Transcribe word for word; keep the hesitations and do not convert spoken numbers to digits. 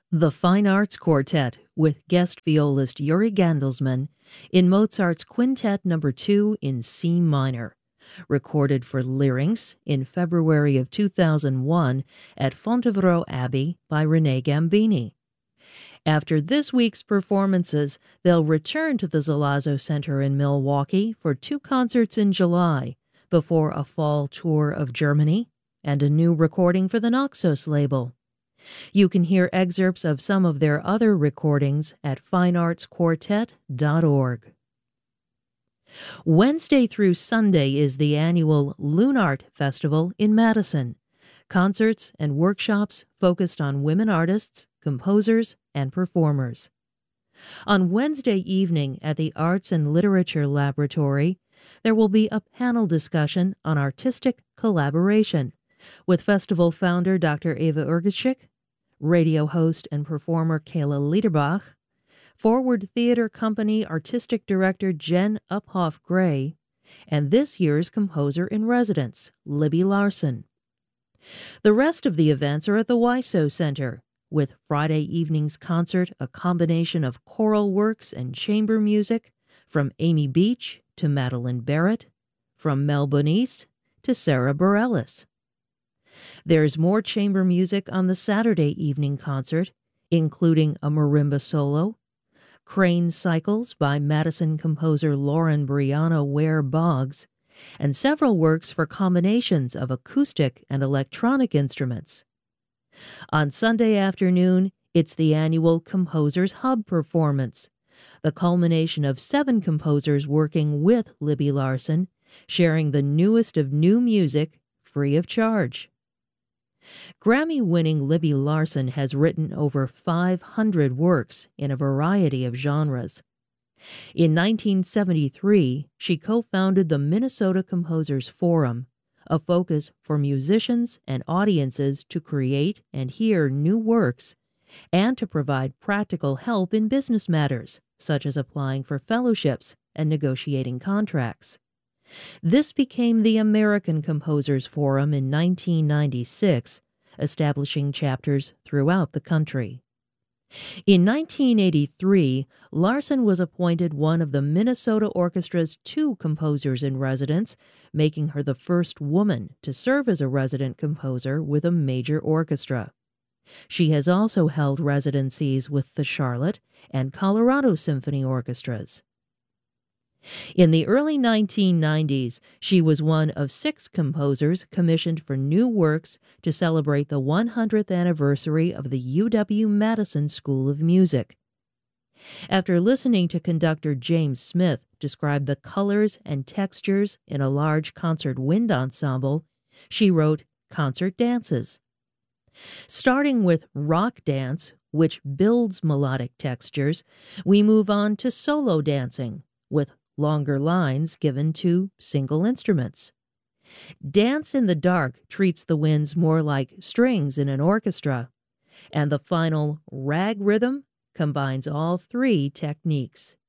The Fine Arts Quartet with guest violist Yuri Gandelsman in Mozart's Quintet Number two in C minor, recorded for Larynx in February of two thousand one at Fontevraud Abbey by René Gambini. After this week's performances, they'll return to the Zalazzo Center in Milwaukee for two concerts in July, before a fall tour of Germany and a new recording for the Naxos label. You can hear excerpts of some of their other recordings at fine arts quartet dot org. Wednesday through Sunday is the annual Lunart Festival in Madison. Concerts and workshops focused on women artists, composers, and performers. On Wednesday evening at the Arts and Literature Laboratory, there will be a panel discussion on artistic collaboration with festival founder Doctor Eva Urgachik, radio host and performer Kayla Liederbach, Forward Theater Company artistic director Jen Uphoff Gray, and this year's composer-in-residence, Libby Larson. The rest of the events are at the W I S O Center, with Friday evening's concert a combination of choral works and chamber music from Amy Beach to Madeline Barrett, from Mel Bonis to Sarah Bareilles. There's more chamber music on the Saturday evening concert, including a marimba solo, Crane Cycles by Madison composer Lauren Brianna Ware Boggs, and several works for combinations of acoustic and electronic instruments. On Sunday afternoon, it's the annual Composers Hub performance, the culmination of seven composers working with Libby Larson, sharing the newest of new music free of charge. Grammy-winning Libby Larson has written over five hundred works in a variety of genres. In nineteen seventy-three, she co-founded the Minnesota Composers Forum, a focus for musicians and audiences to create and hear new works, and to provide practical help in business matters, such as applying for fellowships and negotiating contracts. This became the American Composers Forum in nineteen ninety-six, establishing chapters throughout the country. In nineteen eighty-three, Larson was appointed one of the Minnesota Orchestra's two composers-in-residence, making her the first woman to serve as a resident composer with a major orchestra. She has also held residencies with the Charlotte and Colorado Symphony Orchestras. In the early nineteen nineties, she was one of six composers commissioned for new works to celebrate the one hundredth anniversary of the U W-Madison School of Music. After listening to conductor James Smith describe the colors and textures in a large concert wind ensemble, she wrote concert dances. Starting with rock dance, which builds melodic textures, we move on to solo dancing, with longer lines given to single instruments. Dance in the Dark treats the winds more like strings in an orchestra, and the final rag rhythm combines all three techniques.